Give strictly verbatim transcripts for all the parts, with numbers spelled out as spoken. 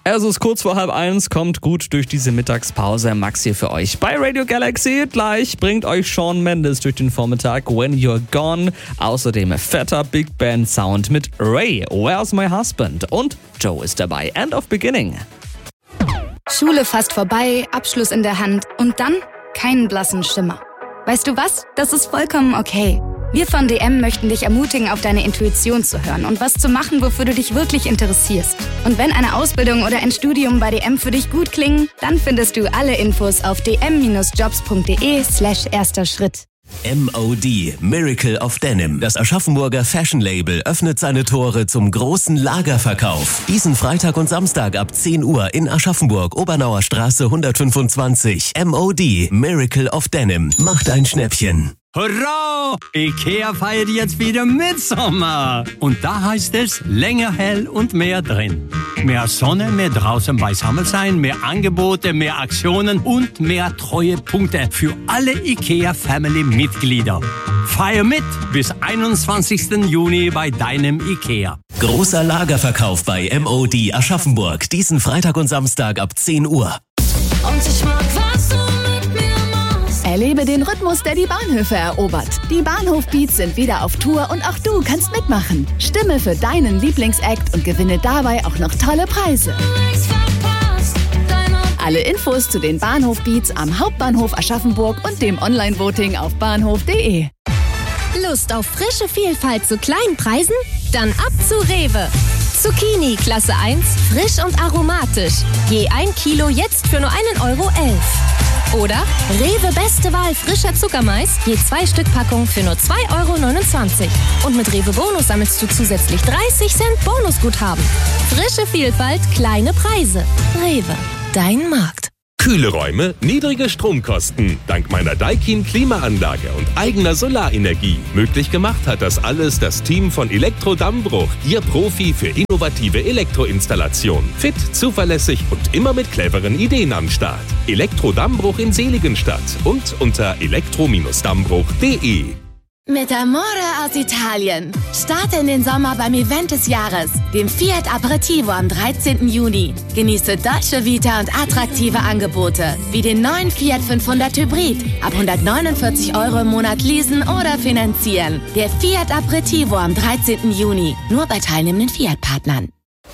Es ist kurz vor halb eins, kommt gut durch diese Mittagspause. Max hier für euch bei Radio Galaxy. Gleich bringt euch Shawn Mendes durch den Vormittag When You're Gone. Außerdem fetter Big Band Sound mit Ray, Where's My Husband? Und Joe ist dabei, End of Beginning. Schule fast vorbei, Abschluss in der Hand und dann keinen blassen Schimmer. Weißt du was? Das ist vollkommen okay. Wir von D M möchten dich ermutigen, auf deine Intuition zu hören und was zu machen, wofür du dich wirklich interessierst. Und wenn eine Ausbildung oder ein Studium bei D M für dich gut klingen, dann findest du alle Infos auf dm-jobs.de slash erster Schritt. M O D, Miracle of Denim. Das Aschaffenburger Fashion-Label öffnet seine Tore zum großen Lagerverkauf. Diesen Freitag und Samstag ab zehn Uhr in Aschaffenburg, Obernauer Straße hundertfünfundzwanzig. M O D, Miracle of Denim. Macht ein Schnäppchen. Hurra! IKEA feiert jetzt wieder Mitsommer. Und da heißt es länger hell und mehr drin. Mehr Sonne, mehr draußen beisammen sein, mehr Angebote, mehr Aktionen und mehr Treuepunkte für alle IKEA-Family-Mitglieder. Feier mit bis einundzwanzigsten Juni bei deinem IKEA. Großer Lagerverkauf bei M O D Aschaffenburg. Diesen Freitag und Samstag ab zehn Uhr. Und ich mag, was du mit mir machst. Erlebe den Rhythmus, der die Bahnhöfe erobert. Die Bahnhof-Beats sind wieder auf Tour und auch du kannst mitmachen. Stimme für deinen Lieblingsact und gewinne dabei auch noch tolle Preise. Alle Infos zu den Bahnhof-Beats am Hauptbahnhof Aschaffenburg und dem Online-Voting auf bahnhof punkt de. Lust auf frische Vielfalt zu kleinen Preisen? Dann ab zu Rewe. Zucchini Klasse eins, frisch und aromatisch. Je ein Kilo jetzt für nur einen Euro elf. Oder Rewe Beste Wahl frischer Zuckermais, je zwei Stück Packung für nur zwei Euro neunundzwanzig. Und mit Rewe Bonus sammelst du zusätzlich dreißig Cent Bonusguthaben. Frische Vielfalt, kleine Preise. Rewe, dein Markt. Kühle Räume, niedrige Stromkosten. Dank meiner Daikin Klimaanlage und eigener Solarenergie. Möglich gemacht hat das alles das Team von Elektro Dammbruch, Ihr Profi für innovative Elektroinstallation. Fit, zuverlässig und immer mit cleveren Ideen am Start. Elektro Dammbruch in Seligenstadt und unter elektro Dammbruch punkt de. Mit Amore aus Italien. Starte in den Sommer beim Event des Jahres, dem Fiat Aperitivo am dreizehnten Juni. Genieße Dolce Vita und attraktive Angebote, wie den neuen Fiat fünfhundert Hybrid. Ab hundertneunundvierzig Euro im Monat leasen oder finanzieren. Der Fiat Aperitivo am dreizehnten Juni. Nur bei teilnehmenden Fiat-Partnern.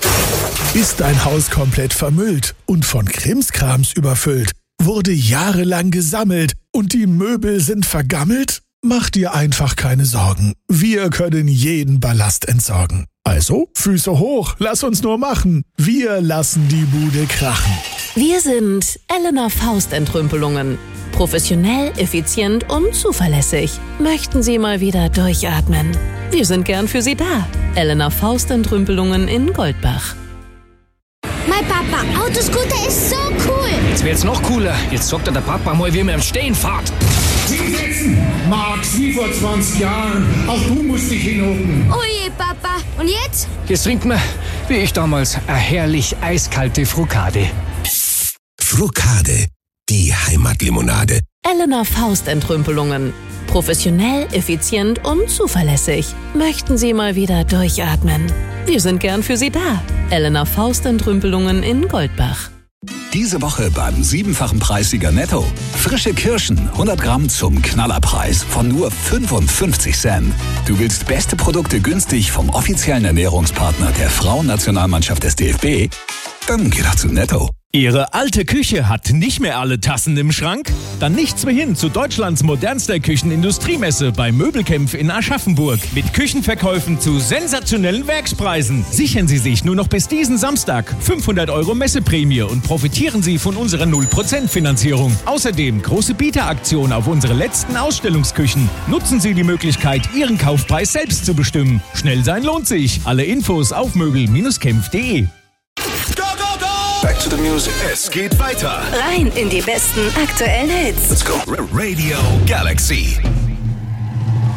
Ist dein Haus komplett vermüllt und von Krimskrams überfüllt? Wurde jahrelang gesammelt und die Möbel sind vergammelt? Mach dir einfach keine Sorgen. Wir können jeden Ballast entsorgen. Also, Füße hoch, lass uns nur machen. Wir lassen die Bude krachen. Wir sind Elena Faust Entrümpelungen. Professionell, effizient und zuverlässig. Möchten Sie mal wieder durchatmen? Wir sind gern für Sie da. Elena Faust Entrümpelungen in Goldbach. Mein Papa, Autoscooter ist so cool. Jetzt wird's noch cooler. Jetzt sagt der Papa mal, wie man im Stehen fährt. Hinsetzen! Max, wie vor zwanzig Jahren. Auch du musst dich hinhocken. Oh je, Papa. Und jetzt? Jetzt trinkt man, wie ich damals, eine herrlich eiskalte Frucade. Frucade, die Heimatlimonade. Elena Faust Entrümpelungen. Professionell, effizient und zuverlässig. Möchten Sie mal wieder durchatmen? Wir sind gern für Sie da. Elena Faust Entrümpelungen in Goldbach. Diese Woche beim siebenfachen Preissieger Netto. Frische Kirschen, hundert Gramm zum Knallerpreis von nur fünfundfünfzig Cent. Du willst beste Produkte günstig vom offiziellen Ernährungspartner der Frauennationalmannschaft des D F B? Dann geh doch zu Netto. Ihre alte Küche hat nicht mehr alle Tassen im Schrank? Dann nichts mehr hin zu Deutschlands modernster Küchenindustriemesse bei Möbelkämpf in Aschaffenburg. Mit Küchenverkäufen zu sensationellen Werkspreisen. Sichern Sie sich nur noch bis diesen Samstag fünfhundert Euro Messeprämie und profitieren Sie von unserer null Prozent Finanzierung. Außerdem große Bieteraktion auf unsere letzten Ausstellungsküchen. Nutzen Sie die Möglichkeit, Ihren Kaufpreis selbst zu bestimmen. Schnell sein lohnt sich. Alle Infos auf möbel Bindestrich kämpf punkt de. Back to the music. Es geht weiter. Rein in die besten aktuellen Hits. Let's go. Radio Galaxy.